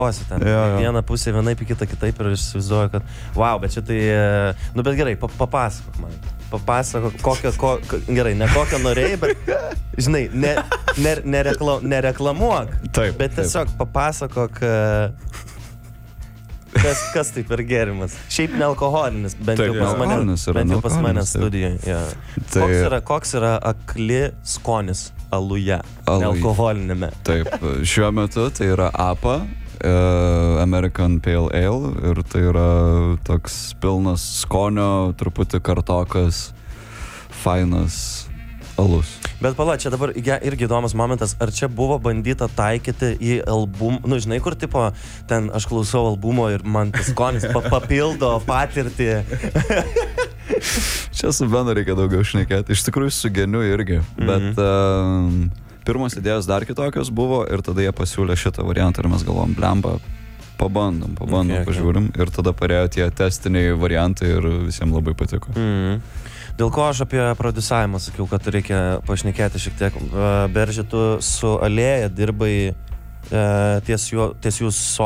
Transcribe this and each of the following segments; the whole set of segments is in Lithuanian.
ten. Vieną pusę vienaip, kitą kitaip ir aš įsivaizduoju, kad wow, bet čia tai, nu bet gerai, papasakok man. Papasakok, gerai, ne kokią norėjai, bet, žinai, nereklamuok, taip, bet tiesiog papasakok, kas tai per gėrimas. Šiaip nealkoholinis, bent jau pas mane studijoje. Yeah. Koks yra akli skonis aluje, nealkoholinėme? Taip, šiuo metu tai yra APA, American Pale Ale, ir tai yra toks pilnas skonio, truputį kartokas, fainas alus. Bet pala, čia dabar irgi įdomus momentas, ar čia buvo bandyta taikyti į albumą, nu žinai, kur tipo, ten aš klausau albumo ir man tas skonis papildo patirtį. Čia su Benu reikia daugiau šnekėti, iš tikrųjų su Geniu irgi, bet pirmos idėjos dar kitokios buvo ir tada jie pasiūlė šitą variantą ir mes galvom, blemba, pabandom, pažiūrim ir tada parėjo tie testiniai variantai ir visiems labai patiko. Dėl ko aš apie prodiusavimą sakiau, kad reikia pašnekėti šiek tiek. Berži, tu su Alėja dirbai ties jų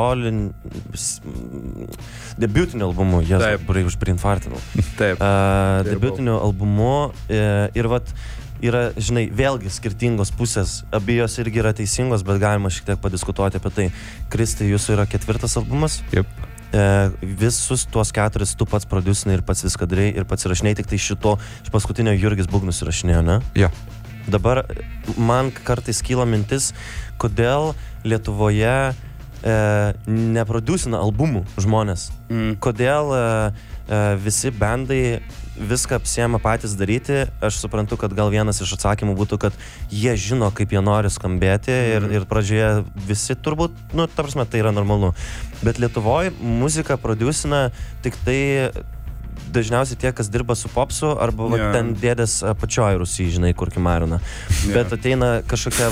debiutiniu albumu. Už priinfartinau. Taip. Debiutiniu albumu ir vat yra, žinai, vėlgi skirtingos pusės, abijos irgi yra teisingos, bet galima šiek tiek padiskutuoti apie tai. Kristi, jūsų yra 4 albumas? Jep. Visus tuos 4 tu pats prodiusinai ir pats viską darai ir pats įrašinėjai, tik tai iš paskutinio Jurgis Būgnus įrašinėjo, ne? Ja. Dabar man kartais kyla mintis, kodėl Lietuvoje neprodiusina albumų žmonės. Kodėl visi bandai viską apsiema patys daryti. Aš suprantu, kad gal vienas iš atsakymų būtų, kad jie žino, kaip jie nori skambėti ir pradžioje visi turbūt, nu, ta prasme, tai yra normalu. Bet Lietuvoje muziką prodiusina tik tai dažniausiai tie, kas dirba su popsu, arba ten dėdės pačioj Rusijai, žinai, kur kimarina. Bet ateina kažkokia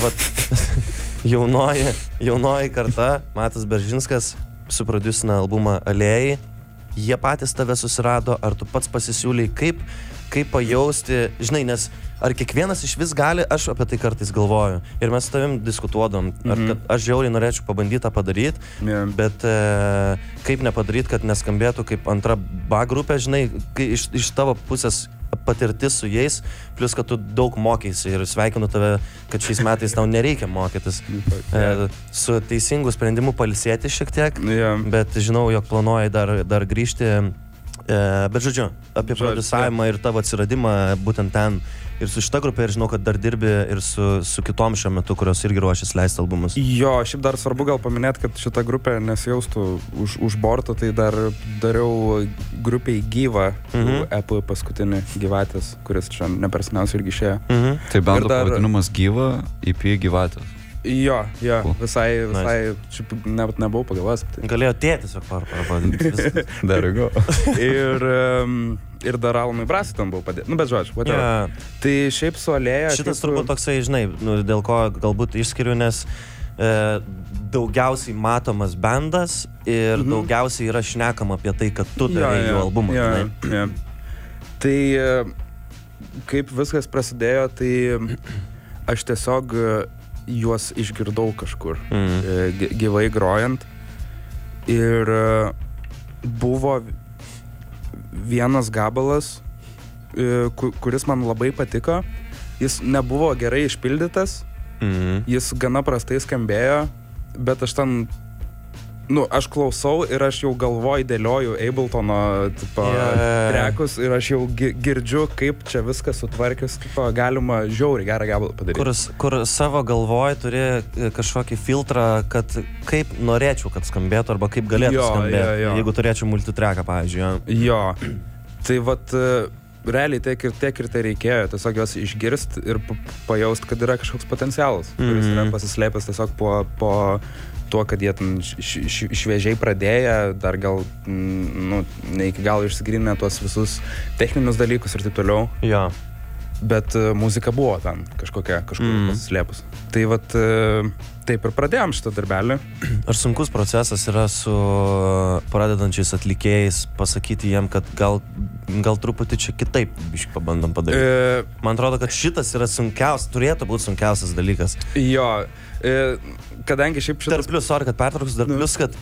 jaunoji karta, Matas Beržinskas, suprodiusina albumą Alėjai. Jie patys tave susirado, ar tu pats pasisiūlei, kaip pajausti, žinai, nes ar kiekvienas iš vis gali, aš apie tai kartais galvoju. Ir mes su tavim diskutuodom, ar kad aš žiauriai norėčiau pabandyti tą padaryti, bet kaip nepadaryti, kad neskambėtų kaip antra B grupė, žinai, iš tavo pusės patirtis su jais, plus kad tu daug mokeisi ir sveikinu tave, kad šiais metais tau nereikia mokytis. Su teisingu sprendimu pailsėti šiek tiek, bet žinau, jog planuoji dar grįžti. Bet žodžiu, apie prodiusavimą ir tavo atsiradimą būtent ten ir su šita grupė, ir žinau, kad dar dirbi ir su kitom šiuo metu, kurios irgi ruošis leisti albumus. Jo, šiaip dar svarbu gal paminėti, kad šita grupė nesijaustų už borto, tai dar dariau grupiai Gyva EP paskutinį Gyvatės, kuris čia neperseniausiai irgi išėjo. Tai bando pavadinimas Gyva, EP Gyvatės. Jo, visai, šiaip nebuvau pagalvojęs. Galėjo tėtis pavadinti. There you go. Ir dar Almai Brasui ten buvo padėti. Nu, bet žodžiu, Tai šiaip su Alėja... Šitas turbūt toksai, žinai, dėl ko galbūt išskiriu, nes daugiausiai matomas bandas ir daugiausiai yra šnekama apie tai, kad tu darai jų albumą. Tai kaip viskas prasidėjo, tai aš tiesiog juos išgirdau kažkur gyvai grojant ir buvo vienas gabalas, kuris man labai patiko. Jis nebuvo gerai išpildytas, jis gana prastai skambėjo, bet aš ten, aš klausau ir aš jau galvoju, dėlioju Abletono trekus ir aš jau girdžiu, kaip čia viskas sutvarkius, galima žiauriai gerą gabalą padaryti. Kur savo galvoj turi kažkokį filtrą, kad kaip norėčiau, kad skambėtų, arba kaip galėtų skambėti, jeigu turėčiau multitreką, pavyzdžiui. Jo, tai realiai tiek ir tai reikėjo, tiesiog juos išgirst ir pajaust, kad yra kažkoks potencialas, kuris yra pasislėpęs tiesiog po tuo, kad jie ten šviežiai pradėję, dar gal ne iki galo išsigryninę tuos visus techninius dalykus ir taip toliau. Jo. Bet muzika buvo ten kažkur pasislėpus. Tai taip ir pradėjom šitą darbelį. Ar sunkus procesas yra su pradedančiais atlikėjais pasakyti jiem, kad gal truputį čia kitaip biškį pabandom padaryti? Man atrodo, kad šitas yra turėtų būti sunkiausias dalykas. Jo, kadangi šiaip šitas... Dar plius, kad pertrauksiu, dar plius, kad